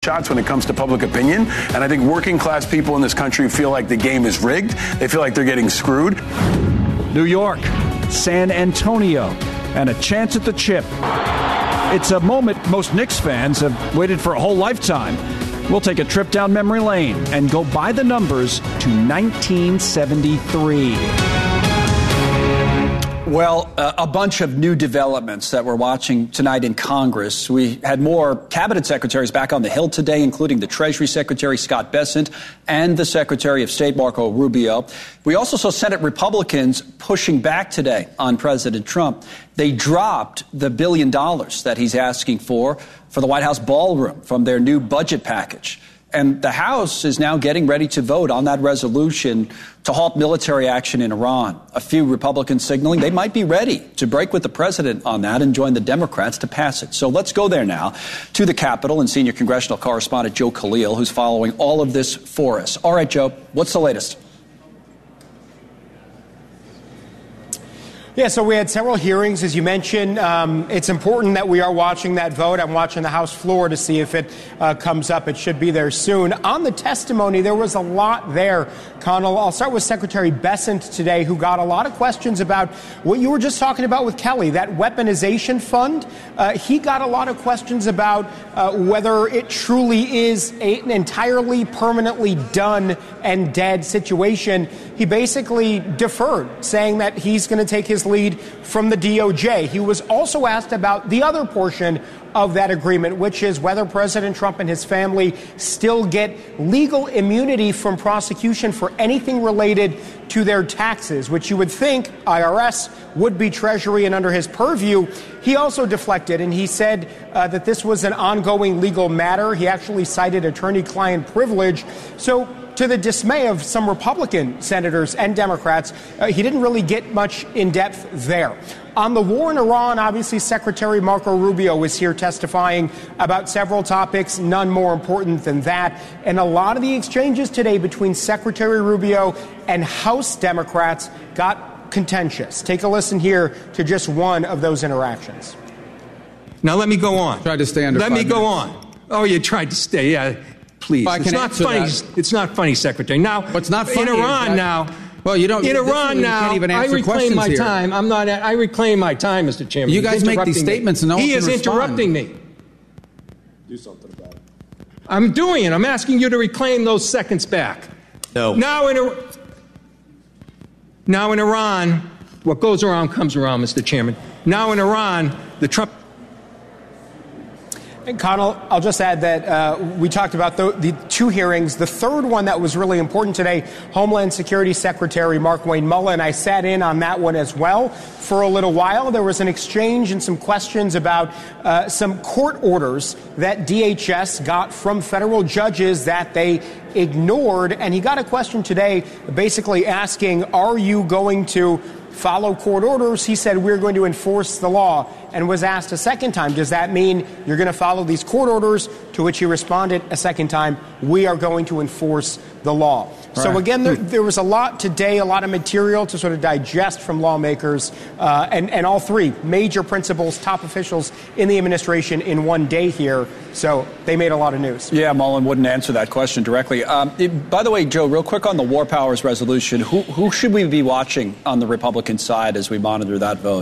shots when it comes to public opinion. And I think working class people in this country feel like the game is rigged. They feel like they're getting screwed. New York, San Antonio, and a chance at the chip. It's a moment most Knicks fans have waited for a whole lifetime. We'll take a trip down memory lane and go by the numbers to 1973. Well, a bunch of new developments that we're watching tonight in Congress. We had more cabinet secretaries back on the Hill today, including the Treasury Secretary, Scott Bessent, and the Secretary of State, Marco Rubio. We also saw Senate Republicans pushing back today on President Trump. They dropped the $1 billion that he's asking for the White House ballroom from their new budget package. And the House is now getting ready to vote on that resolution to halt military action in Iran. A few Republicans signaling they might be ready to break with the president on that and join the Democrats to pass it. So let's go there now to the Capitol and senior congressional correspondent Joe Khalil, who's following all of this for us. All right, Joe, what's the latest? Yeah, so we had several hearings, as you mentioned. It's important that we are watching that vote. I'm watching the House floor to see if it comes up. It should be there soon. On the testimony, there was a lot there, Connell. I'll start with Secretary Bessent today, who got a lot of questions about what you were just talking about with Kelly, that weaponization fund. He got a lot of questions about whether it truly is an entirely permanently done and dead situation. He basically deferred, saying that he's going to take his lead from the DOJ. He was also asked about the other portion of that agreement, which is whether President Trump and his family still get legal immunity from prosecution for anything related to their taxes, which you would think IRS would be Treasury and under his purview. He also deflected, and he said that this was an ongoing legal matter. He actually cited attorney-client privilege. So to the dismay of some Republican senators and Democrats, he didn't really get much in depth there. On the war in Iran, obviously, Secretary Marco Rubio was here testifying about several topics, none more important than that. And a lot of the exchanges today between Secretary Rubio and House Democrats got contentious. Take a listen here to just one of those interactions. Now, let me go on. Try to stay under 5 minutes. Let me go on. Oh, you tried to stay, yeah. Please. It's not funny. It's not funny, Secretary. Now, what's not funny in Iran is now. Well, you don't. In Iran now, can't even I answer reclaim my here. time. I reclaim my time, Mr. Chairman. You guys make these statements and no one can respond. He is interrupting me. Do something about it. I'm doing it. I'm asking you to reclaim those seconds back. No. Now in Iran, what goes around comes around, Mr. Chairman. Now in Iran, the Trump. And Connell, I'll just add that we talked about the two hearings. The third one that was really important today, Homeland Security Secretary Markwayne Mullin. I sat in on that one as well for a little while. There was an exchange and some questions about some court orders that DHS got from federal judges that they ignored. And he got a question today basically asking, are you going to follow court orders? He said, we're going to enforce the law. And was asked a second time, does that mean you're going to follow these court orders? To which he responded a second time, we are going to enforce the law. Right. So again, there was a lot today, a lot of material to sort of digest from lawmakers and all three major principals, top officials in the administration in one day here. So they made a lot of news. Yeah, Mullen wouldn't answer that question directly. By the way, Joe, real quick on the War Powers resolution, who should we be watching on the Republican side as we monitor that vote?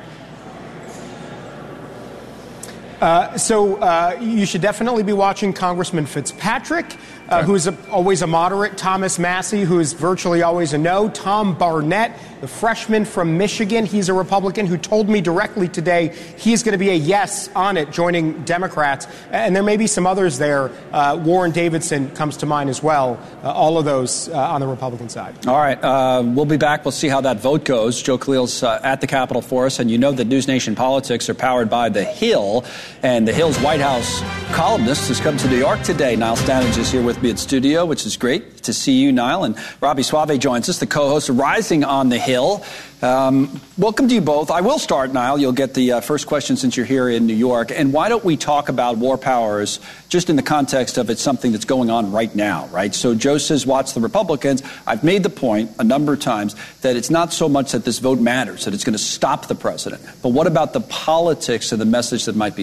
So you should definitely be watching Congressman Fitzpatrick, who's always a moderate, Thomas Massie, who's virtually always a no, Tom Barnett, the freshman from Michigan. He's a Republican who told me directly today he's going to be a yes on it, joining Democrats. And there may be some others there. Warren Davidson comes to mind as well. All of those on the Republican side. All right. We'll be back. We'll see how that vote goes. Joe Khalil's at the Capitol for us. And you know that News Nation Politics are powered by The Hill. And The Hill's White House columnist has come to New York today. Niall Stanage is here with me at studio, which is great to see you, Niall. And Robbie Suave joins us, the co-host of Rising on the Hill. Welcome to you both. I will start, Niall. You'll get the first question since you're here in New York. And why don't we talk about war powers just in the context of it's something that's going on right now, right? So Joe says, watch the Republicans. I've made the point a number of times that it's not so much that this vote matters, that it's going to stop the president. But what about the politics of the message that might be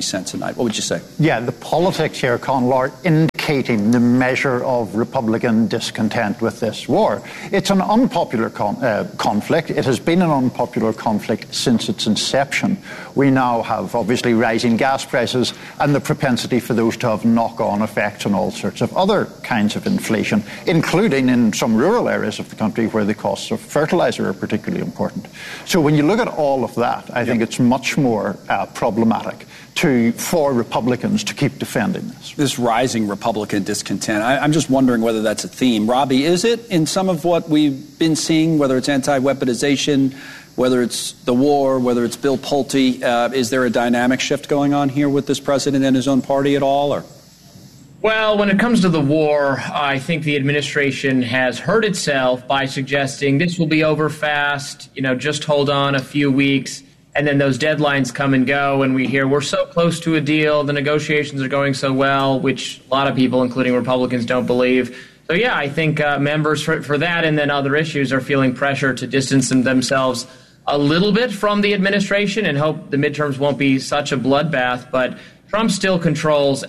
sense tonight. What would you say? Yeah, the politics here, Conal, are indicating the measure of Republican discontent with this war. It's an unpopular conflict. It has been an unpopular conflict since its inception. We now have, obviously, rising gas prices and the propensity for those to have knock-on effects on all sorts of other kinds of inflation, including in some rural areas of the country where the costs of fertilizer are particularly important. So when you look at all of that, I think it's much more problematic for Republicans to keep defending this. This rising Republican discontent. I'm just wondering whether that's a theme. Robbie, is it in some of what we've been seeing, whether it's anti-weaponization, whether it's the war, whether it's Bill Pulte? Is there a dynamic shift going on here with this president and his own party at all? Or? Well, when it comes to the war, I think the administration has hurt itself by suggesting this will be over fast, just hold on a few weeks. And then those deadlines come and go, and we hear we're so close to a deal, the negotiations are going so well, which a lot of people, including Republicans, don't believe. So, yeah, I think members for that and then other issues are feeling pressure to distance themselves a little bit from the administration and hope the midterms won't be such a bloodbath. But Trump still has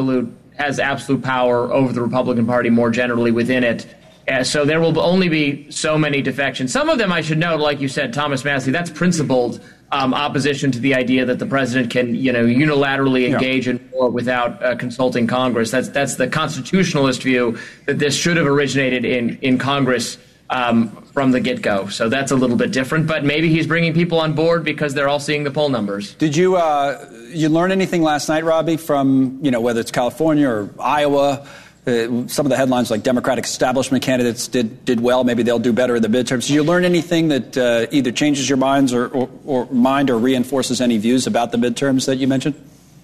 absolute power over the Republican Party more generally within it. So there will only be so many defections. Some of them, I should note, like you said, Thomas Massie, that's principled opposition to the idea that the president can, unilaterally engage in war without consulting Congress. That's the constitutionalist view that this should have originated in Congress from the get-go. So that's a little bit different. But maybe he's bringing people on board because they're all seeing the poll numbers. Did you learn anything last night, Robbie, from whether it's California or Iowa? Some of the headlines like Democratic establishment candidates did well. Maybe they'll do better in the midterms. Did you learn anything that either changes your minds or mind or reinforces any views about the midterms that you mentioned?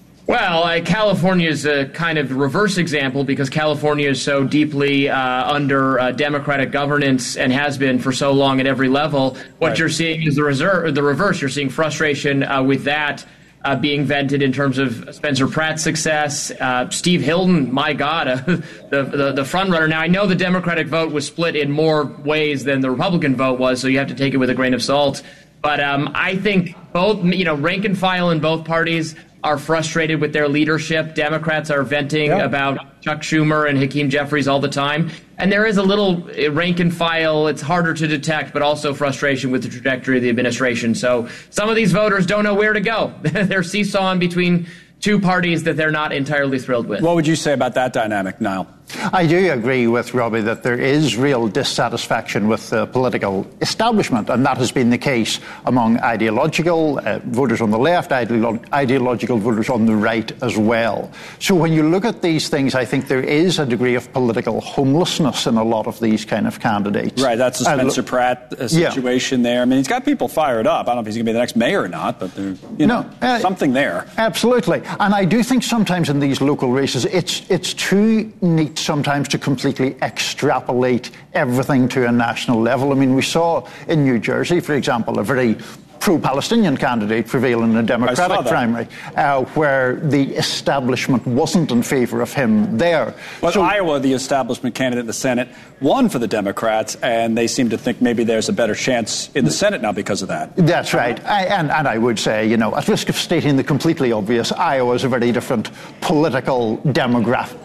Well, California is a kind of reverse example because California is so deeply under Democratic governance and has been for so long at every level. What you're seeing is the reverse. You're seeing frustration with that. Being vented in terms of Spencer Pratt's success. Steve Hilton, my God, the front runner. Now, I know the Democratic vote was split in more ways than the Republican vote was, so you have to take it with a grain of salt. But I think both, rank and file in both parties are frustrated with their leadership. Democrats are venting about Chuck Schumer and Hakeem Jeffries all the time. And there is a little rank and file, it's harder to detect, but also frustration with the trajectory of the administration. So some of these voters don't know where to go. They're seesawing between two parties that they're not entirely thrilled with. What would you say about that dynamic, Niall? I do agree with Robbie that there is real dissatisfaction with the political establishment, and that has been the case among ideological voters on the left, ideological voters on the right as well. So when you look at these things, I think there is a degree of political homelessness in a lot of these kind of candidates. Right, that's the Spencer Pratt situation there. I mean, he's got people fired up. I don't know if he's going to be the next mayor or not, but there's something there. Absolutely. And I do think sometimes in these local races, it's too neat sometimes to completely extrapolate everything to a national level. I mean, we saw in New Jersey, for example, a very pro-Palestinian candidate prevail in a Democratic primary, where the establishment wasn't in favor of him there. But so, Iowa, the establishment candidate in the Senate, won for the Democrats, and they seem to think maybe there's a better chance in the Senate now because of that. That's right. And I would say, at risk of stating the completely obvious, Iowa is a very different political demographic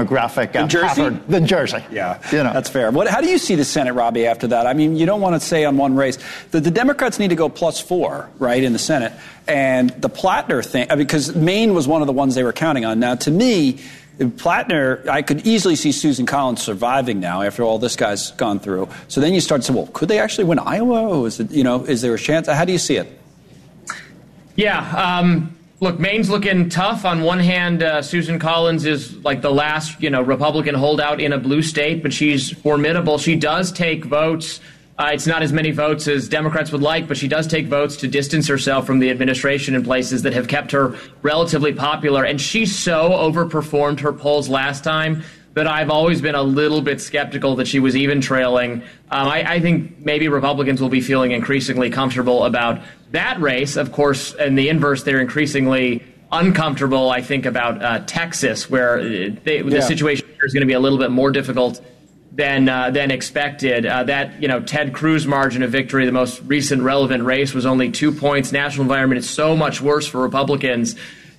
pattern than Jersey. Yeah, that's fair. How do you see the Senate, Robbie, after that? I mean, you don't want to say on one race that the Democrats need to go +4, right, in the Senate. And the Plattner thing, because Maine was one of the ones they were counting on. Now, to me, Plattner, I could easily see Susan Collins surviving now after all this guy's gone through. So then you start to say, well, could they actually win Iowa? Or is it, is there a chance? How do you see it? Yeah, look, Maine's looking tough. On one hand, Susan Collins is like the last, Republican holdout in a blue state, but she's formidable. She does take votes. It's not as many votes as Democrats would like, but she does take votes to distance herself from the administration in places that have kept her relatively popular. And she so overperformed her polls last time that I've always been a little bit skeptical that she was even trailing. I think maybe Republicans will be feeling increasingly comfortable about that race. Of course, in the inverse, they're increasingly uncomfortable, I think, about Texas, where the situation is going to be a little bit more difficult than expected. That Ted Cruz margin of victory, the most recent relevant race, was only 2 points. National environment is so much worse for Republicans.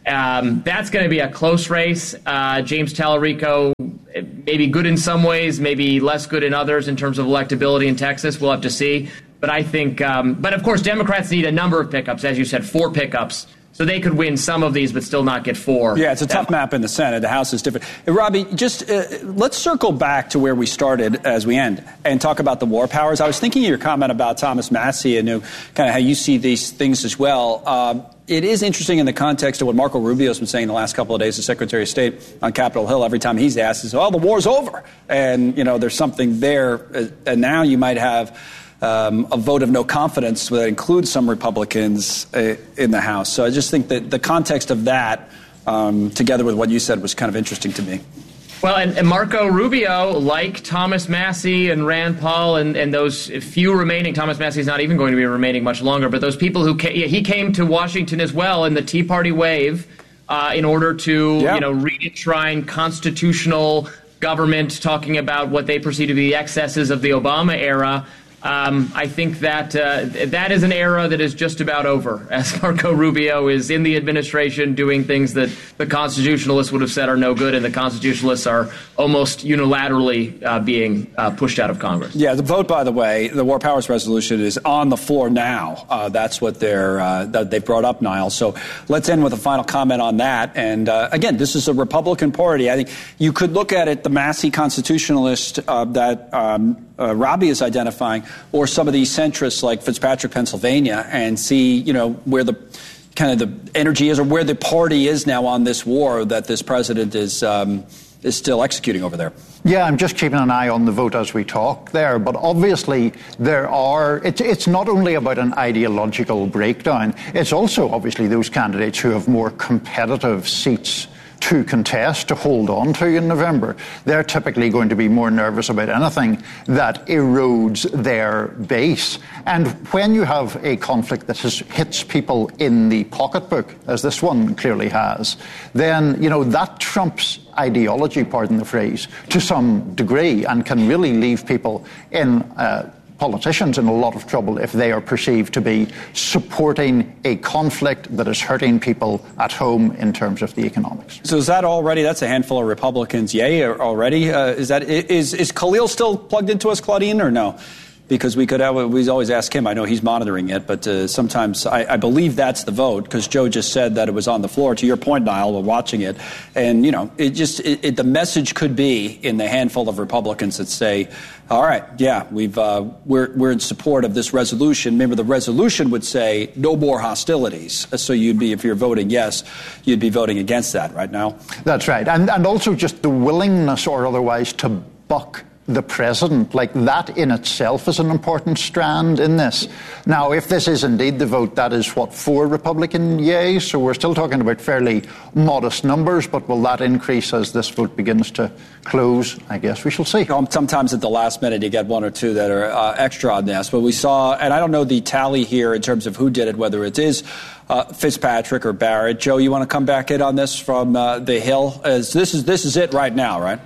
That's going to be a close race. James Tallarico may be good in some ways, maybe less good in others in terms of electability in Texas. We'll have to see. But I think, but of course, Democrats need a number of pickups, as you said, 4 pickups. So they could win some of these, but still not get 4. Yeah, it's a tough map in the Senate. The House is different. Robbie, just let's circle back to where we started as we end and talk about the war powers. I was thinking of your comment about Thomas Massie and kind of how you see these things as well. It is interesting in the context of what Marco Rubio's been saying the last couple of days, the Secretary of State on Capitol Hill. Every time he's asked, the war's over. And, there's something there. And now you might have a vote of no confidence that includes some Republicans in the House. So I just think that the context of that, together with what you said, was kind of interesting to me. Well, and Marco Rubio, like Thomas Massie and Rand Paul and those few remaining, Thomas Massie's not even going to be remaining much longer, but those people he came to Washington as well in the Tea Party wave in order to, re-enshrine constitutional government, talking about what they perceive to be the excesses of the Obama era. I think that that is an era that is just about over, as Marco Rubio is in the administration doing things that the constitutionalists would have said are no good, and the constitutionalists are almost unilaterally being pushed out of Congress. Yeah, the vote, by the way, the War Powers Resolution is on the floor now. That's what they've brought up, Niall. So let's end with a final comment on that. And again, this is a Republican party. I think you could look at it, the Massie constitutionalist that Robbie is identifying, or some of these centrists like Fitzpatrick, Pennsylvania, and see, where the kind of the energy is, or where the party is now on this war that this president is still executing over there. Yeah, I'm just keeping an eye on the vote as we talk there. But obviously, it's not only about an ideological breakdown. It's also obviously those candidates who have more competitive seats to contest, to hold on to in November. They're typically going to be more nervous about anything that erodes their base. And when you have a conflict that hits people in the pocketbook, as this one clearly has, then, that trumps ideology, pardon the phrase, to some degree, and can really leave people in politicians in a lot of trouble if they are perceived to be supporting a conflict that is hurting people at home in terms of the economics. So is that already, that's a handful of Republicans, yay, already? Is Khalil still plugged into us, Claudine, or no? Because we always ask him. I know he's monitoring it, but sometimes I believe that's the vote, because Joe just said that it was on the floor. To your point, Niall, we're watching it. And, the message could be in the handful of Republicans that say, all right, yeah, we're in support of this resolution. Remember, the resolution would say no more hostilities. So if you're voting yes, you'd be voting against that right now. That's right. And also just the willingness or otherwise to buck the president, like that in itself is an important strand in this. Now, if this is indeed the vote, that is 4 Republican yays, so we're still talking about fairly modest numbers, but will that increase as this vote begins to close? I guess we shall see. Sometimes at the last minute you get 1 or 2 that are extra on this, but we saw, and I don't know the tally here in terms of who did it, whether it is Fitzpatrick or Barrett. Joe, you want to come back in on this from the Hill? This is it right now, right?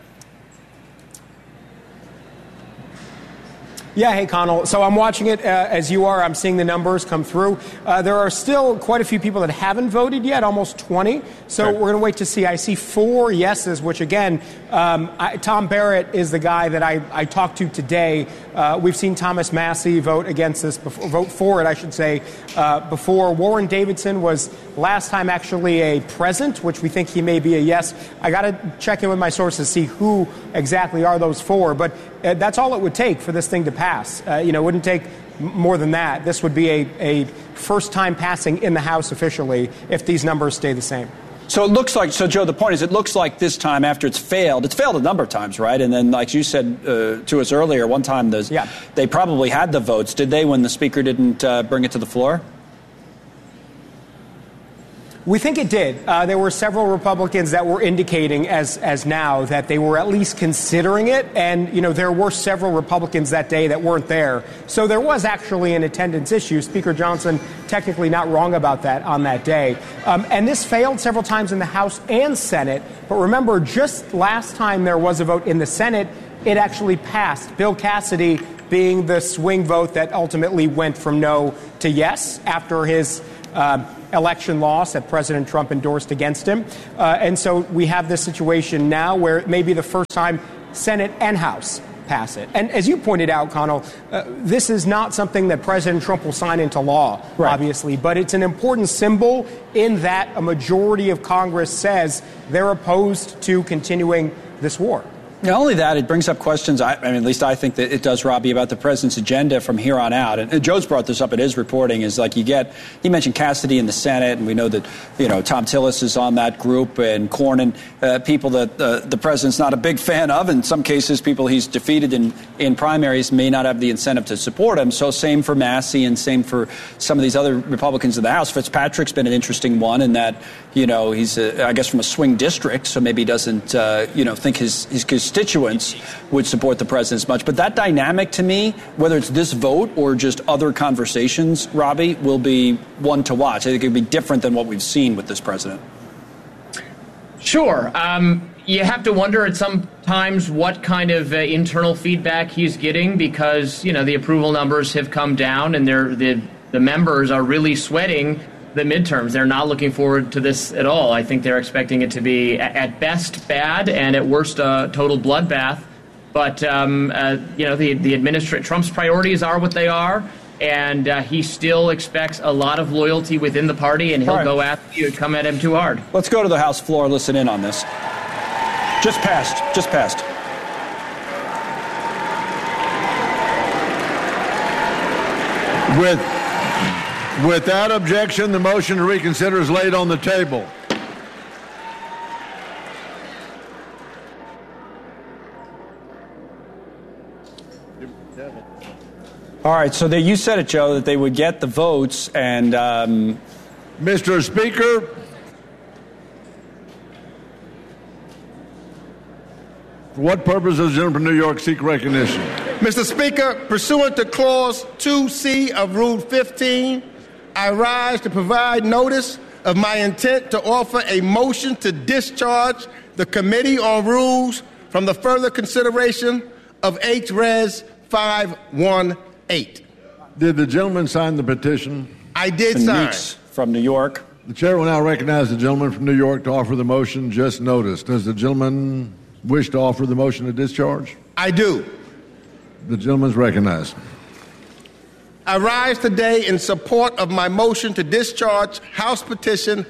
Yeah, hey, Connell. So I'm watching it as you are. I'm seeing the numbers come through. There are still quite a few people that haven't voted yet, almost 20. So We're going to wait to see. I see 4 yeses, which, again, Tom Barrett is the guy that I talked to today. We've seen Thomas Massie vote against this, vote for it, I should say, before. Warren Davidson was last time actually a present, which we think he may be a yes. I got to check in with my sources to see who exactly are those 4. But that's all it would take for this thing to pass. It wouldn't take more than that. This would be a first-time passing in the House officially if these numbers stay the same. So it looks like, Joe, the point is it looks like this time after it's failed a number of times, right? And then, like you said to us earlier, one time they probably had the votes. Did they, when the Speaker didn't bring it to the floor? We think it did. There were several Republicans that were indicating as now that they were at least considering it. And, there were several Republicans that day that weren't there. So there was actually an attendance issue. Speaker Johnson technically not wrong about that on that day. And this failed several times in the House and Senate. But remember, just last time there was a vote in the Senate, it actually passed. Bill Cassidy being the swing vote that ultimately went from no to yes after his election loss that President Trump endorsed against him. And so we have this situation now where it may be the first time Senate and House pass it. And as you pointed out, Connell, this is not something that President Trump will sign into law, obviously, but it's an important symbol in that a majority of Congress says they're opposed to continuing this war. Not only that, it brings up questions, I mean, at least I think that it does, Robbie, about the president's agenda from here on out. And Joe's brought this up in his reporting, is like he mentioned Cassidy in the Senate, and we know that, Tom Tillis is on that group, and Cornyn, people that the president's not a big fan of. In some cases, people he's defeated in primaries may not have the incentive to support him. So same for Massey and same for some of these other Republicans in the House. Fitzpatrick's been an interesting one in that, he's, I guess, from a swing district, so maybe he doesn't, think his constituents would support the president as much. But that dynamic, to me, whether it's this vote or just other conversations, Robbie, will be one to watch. I think it'll be different than what we've seen with this president. Sure. You have to wonder at some times what kind of internal feedback he's getting, because, the approval numbers have come down and the members are really sweating the midterms. They're not looking forward to this at all. I think they're expecting it to be at best bad and at worst a total bloodbath. But the Trump's priorities are what they are, and he still expects a lot of loyalty within the party, and he'll go after you and come at him too hard. Let's go to the House floor. Listen in on this. Just passed. Without objection, the motion to reconsider is laid on the table. All right, so you said it, Joe, that they would get the votes, and Mr. Speaker, for what purpose does the gentleman from New York seek recognition? Mr. Speaker, pursuant to Clause 2C of Rule 15, I rise to provide notice of my intent to offer a motion to discharge the Committee on Rules from the further consideration of H-Res 518. Did the gentleman sign the petition? I did sign. Meeks from New York. The chair will now recognize the gentleman from New York to offer the motion just noticed. Does the gentleman wish to offer the motion to discharge? I do. The gentleman is recognized. I rise today in support of my motion to discharge House Petition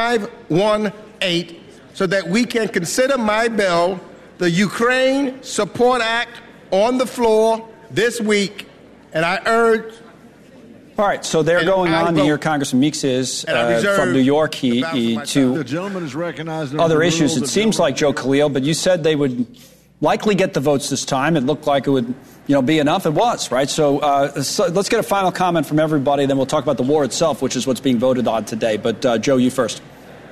518 so that we can consider my bill, the Ukraine Support Act, on the floor this week, and I urge... All right, so they're going on here. Congressman Meeks is from New York. He to the gentleman is recognized. Other issues. It seems like, Joe Khalil, but you said they would likely get the votes this time. It looked like it would, be enough. It was, right? So let's get a final comment from everybody. Then we'll talk about the war itself, which is what's being voted on today. But Joe, you first.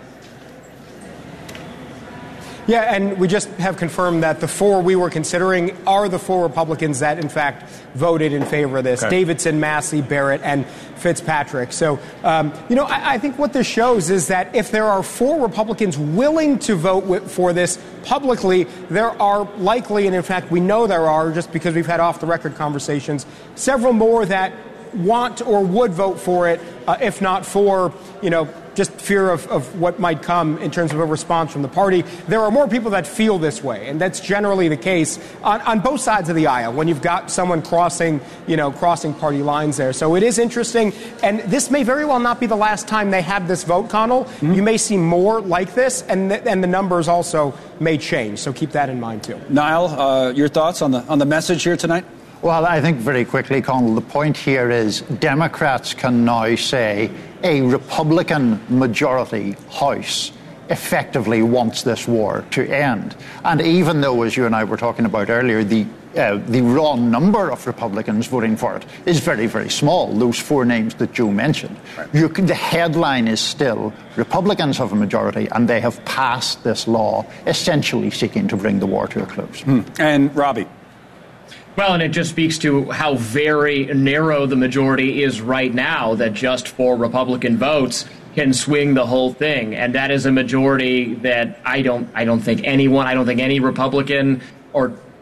Yeah, and we just have confirmed that the four we were considering are the four Republicans that, in fact, voted in favor of this. Okay. Davidson, Massey, Barrett, and Fitzpatrick. So, I think what this shows is that if there are four Republicans willing to vote for this publicly, there are likely, and in fact we know there are, just because we've had off-the-record conversations, several more that want or would vote for it, if not for, just fear of what might come in terms of a response from the party. There are more people that feel this way, and that's generally the case on both sides of the aisle when you've got someone crossing party lines there. So it is interesting, and this may very well not be the last time they have this vote, Connell. Mm-hmm. You may see more like this, and the numbers also may change. So keep that in mind too. Niall, your thoughts on the message here tonight? Well, I think very quickly, Connell, the point here is Democrats can now say a Republican majority House effectively wants this war to end. And even though, as you and I were talking about earlier, the raw number of Republicans voting for it is very, very small, those four names that Joe mentioned. Right. The headline is still Republicans have a majority and they have passed this law essentially seeking to bring the war to a close. And Robbie? Well, and it just speaks to how very narrow the majority is right now, that just 4 Republican votes can swing the whole thing. And that is a majority that I don't think any Republican or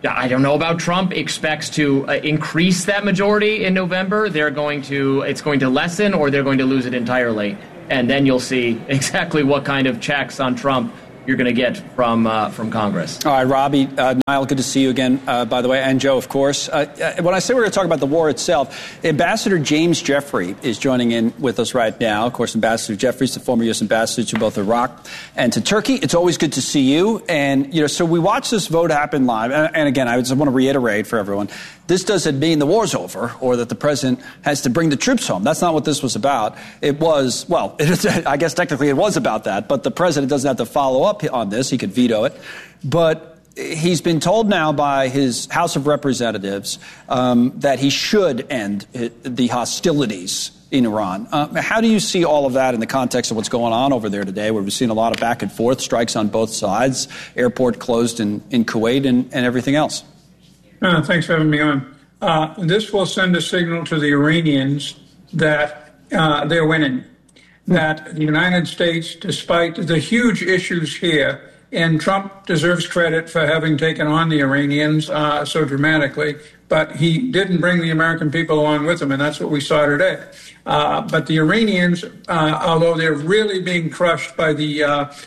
I don't know about Trump, expects to increase that majority in November. It's going to lessen, or they're going to lose it entirely. And then you'll see exactly what kind of checks on Trump you're going to get from Congress. All right, Robbie, Niall, good to see you again, by the way, and Joe, of course. When I say we're going to talk about the war itself, Ambassador James Jeffrey is joining in with us right now. Of course, Ambassador Jeffrey is the former U.S. ambassador to both Iraq and to Turkey. It's always good to see you. And, so we watched this vote happen live. And again, I just want to reiterate for everyone, this doesn't mean the war's over or that the president has to bring the troops home. That's not what this was about. It was, I guess technically it was about that, but the president doesn't have to follow up on this. He could veto it. But he's been told now by his House of Representatives that he should end the hostilities in Iran. How do you see all of that in the context of what's going on over there today, where we've seen a lot of back and forth, strikes on both sides, airport closed in Kuwait and everything else? Thanks for having me on. This will send a signal to the Iranians that they're winning, that the United States, despite the huge issues here, and Trump deserves credit for having taken on the Iranians so dramatically, but he didn't bring the American people along with him, and that's what we saw today. But the Iranians, although they're really being crushed by the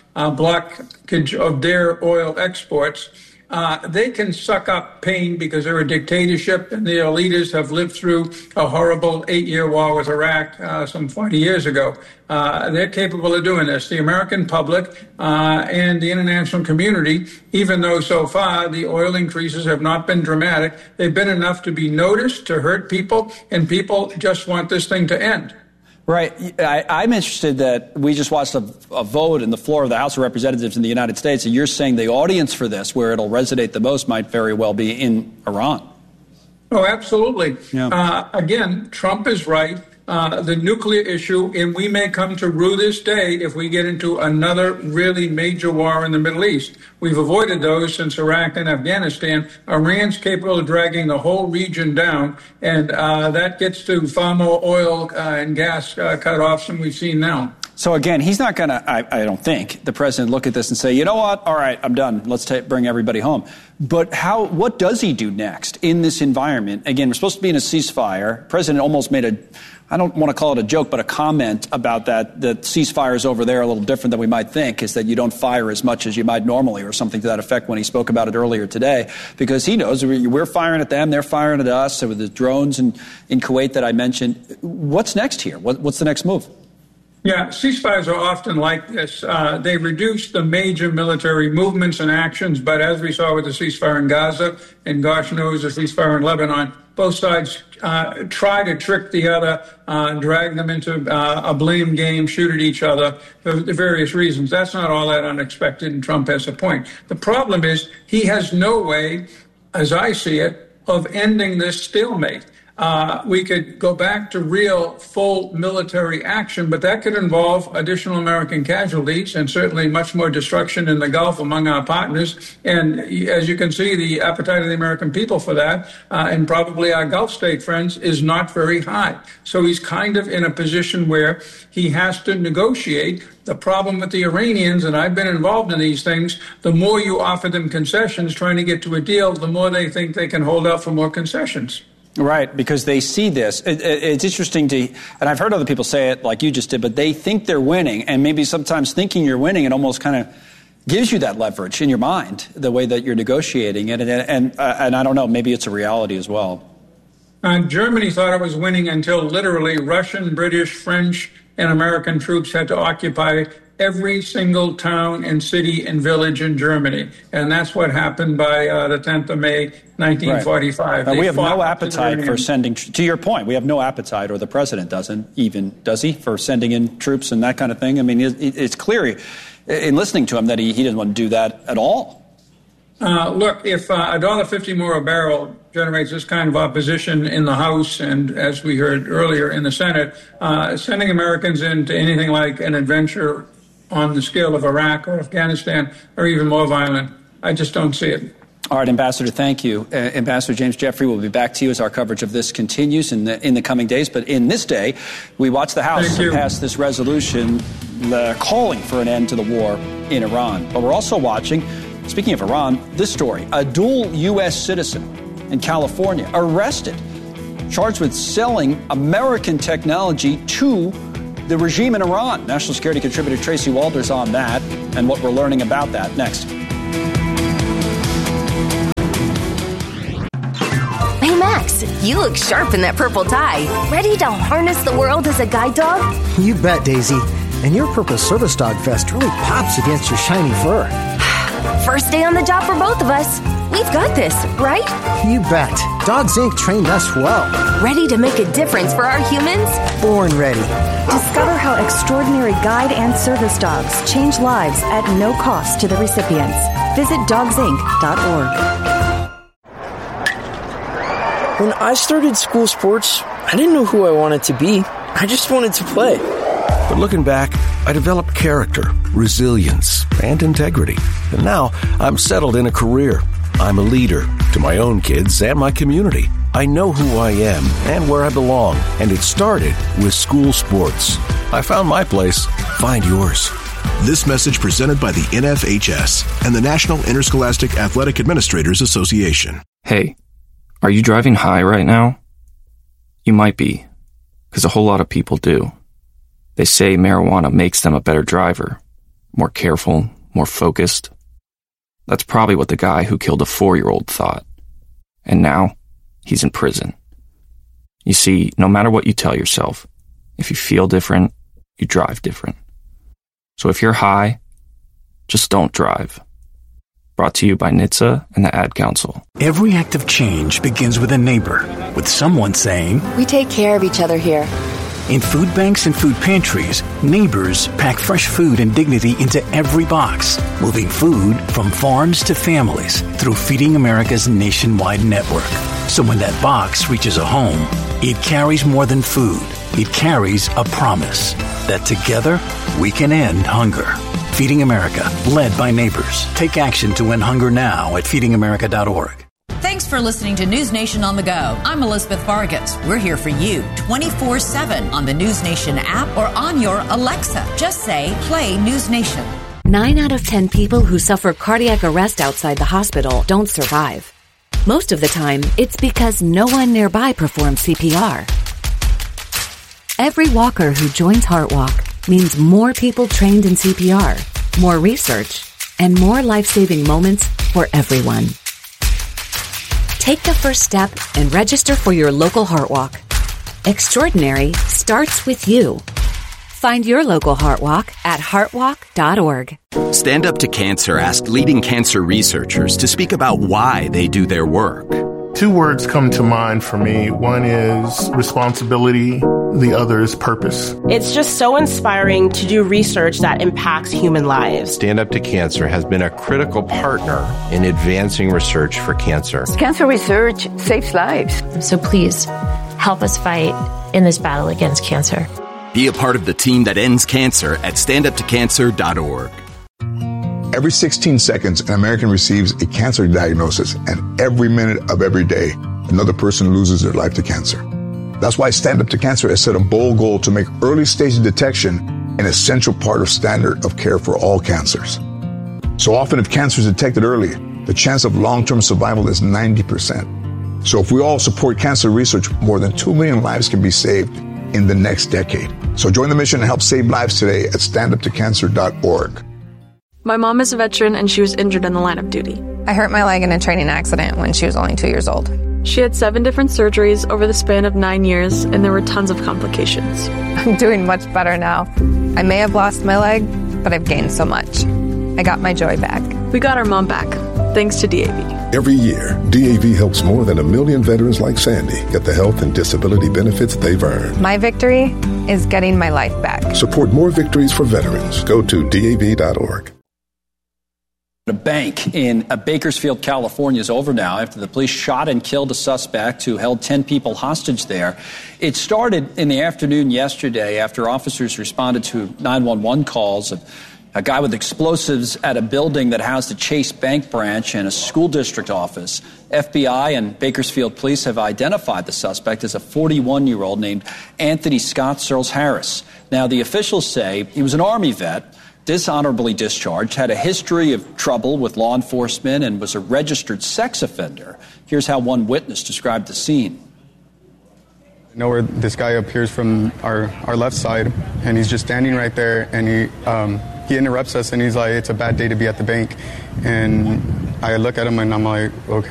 blockage of their oil exports, they can suck up pain because they're a dictatorship and their leaders have lived through a horrible 8-year war with Iraq some 40 years ago. They're capable of doing this. The American public and the international community, even though so far the oil increases have not been dramatic, they've been enough to be noticed, to hurt people, and people just want this thing to end. Right. I'm interested that we just watched a vote in the floor of the House of Representatives in the United States, and you're saying the audience for this, where it'll resonate the most, might very well be in Iran. Oh, absolutely. Yeah. Again, Trump is right. The nuclear issue, and we may come to rue this day if we get into another really major war in the Middle East. We've avoided those since Iraq and Afghanistan. Iran's capable of dragging the whole region down, and that gets to far more oil and gas cutoffs than we've seen now. So again, he's not going to, I don't think, the president look at this and say, you know what, all right, I'm done. Let's bring everybody home. But what does he do next in this environment? Again, we're supposed to be in a ceasefire. The president almost made I don't want to call it a joke, but a comment about that ceasefires over there are a little different than we might think, is that you don't fire as much as you might normally, or something to that effect when he spoke about it earlier today, because he knows we're firing at them, they're firing at us. So with the drones in Kuwait that I mentioned, what's next here? What's the next move? Yeah, ceasefires are often like this. They reduce the major military movements and actions, but as we saw with the ceasefire in Gaza, and gosh knows the ceasefire in Lebanon, both sides try to trick the other, drag them into a blame game, shoot at each other for various reasons. That's not all that unexpected, and Trump has a point. The problem is he has no way, as I see it, of ending this stalemate. We could go back to real full military action, but that could involve additional American casualties and certainly much more destruction in the Gulf among our partners. And as you can see, the appetite of the American people for that, and probably our Gulf state friends, is not very high. So he's kind of in a position where he has to negotiate. The problem with the Iranians, and I've been involved in these things, the more you offer them concessions trying to get to a deal, the more they think they can hold out for more concessions. Right, because they see this. It's interesting and I've heard other people say it like you just did, but they think they're winning, and maybe sometimes thinking you're winning, it almost kind of gives you that leverage in your mind, the way that you're negotiating it. And I don't know, maybe it's a reality as well. Germany thought it was winning until literally Russian, British, French, and American troops had to occupy every single town and city and village in Germany. And that's what happened by the 10th of May, 1945. Right. We have no appetite for sending, to your point, we have no appetite, or the president doesn't even, does he, for sending in troops and that kind of thing? I mean, it's clear in listening to him that he doesn't want to do that at all. Look, if $1.50 more a barrel generates this kind of opposition in the House and, as we heard earlier, in the Senate, sending Americans into anything like an adventure on the scale of Iraq or Afghanistan or even more violent, I just don't see it. All right, Ambassador, thank you. Ambassador James Jeffrey will be back to you as our coverage of this continues in the coming days. But in this day, we watch the House pass this resolution calling for an end to the war in Iran. But we're also watching Speaking of Iran, this story, a dual U.S. citizen in California arrested, charged with selling American technology to the regime in Iran. National security contributor Tracy Walters on that and what we're learning about that next. Hey, Max, you look sharp in that purple tie. Ready to harness the world as a guide dog? You bet, Daisy. And your purple service dog vest really pops against your shiny fur. First day on the job for both of us. We've got this, right? You bet. Dogs Inc. trained us well. Ready to make a difference for our humans? Born ready. Discover how extraordinary guide and service dogs change lives at no cost to the recipients. Visit dogsinc.org. When I started school sports, I didn't know who I wanted to be. I just wanted to play. But looking back, I developed character, resilience, and integrity. And now I'm settled in a career. I'm a leader to my own kids and my community. I know who I am and where I belong. And it started with school sports. I found my place. Find yours. This message presented by the NFHS and the National Interscholastic Athletic Administrators Association. Hey, are you driving high right now? You might be, because a whole lot of people do. They say marijuana makes them a better driver, more careful, more focused. That's probably what the guy who killed a 4-year-old thought. And now, he's in prison. You see, no matter what you tell yourself, if you feel different, you drive different. So if you're high, just don't drive. Brought to you by NHTSA and the Ad Council. Every act of change begins with a neighbor, with someone saying, "We take care of each other here." In food banks and food pantries, neighbors pack fresh food and dignity into every box, moving food from farms to families through Feeding America's nationwide network. So when that box reaches a home, it carries more than food. It carries a promise that together we can end hunger. Feeding America, led by neighbors. Take action to end hunger now at feedingamerica.org. Thanks for listening to News Nation on the Go. I'm Elizabeth Vargas. We're here for you 24/7 on the News Nation app or on your Alexa. Just say, play News Nation. 9 out of 10 people who suffer cardiac arrest outside the hospital don't survive. Most of the time, it's because no one nearby performs CPR. Every walker who joins HeartWalk means more people trained in CPR, more research, and more life-saving moments for everyone. Take the first step and register for your local HeartWalk. Extraordinary starts with you. Find your local HeartWalk at heartwalk.org. Stand Up to Cancer asked leading cancer researchers to speak about why they do their work. 2 words come to mind for me. One is responsibility. The other is purpose. It's just so inspiring to do research that impacts human lives. Stand Up to Cancer has been a critical partner in advancing research for cancer. Cancer research saves lives. So please help us fight in this battle against cancer. Be a part of the team that ends cancer at standuptocancer.org. Every 16 seconds, an American receives a cancer diagnosis, and every minute of every day, another person loses their life to cancer. That's why Stand Up to Cancer has set a bold goal to make early stage detection an essential part of standard of care for all cancers. So often, if cancer is detected early, the chance of long-term survival is 90%. So if we all support cancer research, more than 2 million lives can be saved in the next decade. So join the mission and help save lives today at standuptocancer.org. My mom is a veteran and she was injured in the line of duty. I hurt my leg in a training accident when she was only 2 years old. She had 7 different surgeries over the span of 9 years, and there were tons of complications. I'm doing much better now. I may have lost my leg, but I've gained so much. I got my joy back. We got our mom back, thanks to DAV. Every year, DAV helps more than 1 million veterans like Sandy get the health and disability benefits they've earned. My victory is getting my life back. Support more victories for veterans. Go to DAV.org. A bank in Bakersfield, California is over now after the police shot and killed a suspect who held 10 people hostage there. It started in the afternoon yesterday after officers responded to 911 calls of a guy with explosives at a building that housed a Chase Bank branch and a school district office. FBI and Bakersfield police have identified the suspect as a 41-year-old named Anthony Scott Searles Harris. Now, the officials say he was an Army vet, dishonorably discharged, had a history of trouble with law enforcement, and was a registered sex offender. Here's how one witness described the scene. I know where this guy appears from our left side, and he's just standing right there, and he interrupts us, and he's like, "It's a bad day to be at the bank." And I look at him, and I'm like, okay.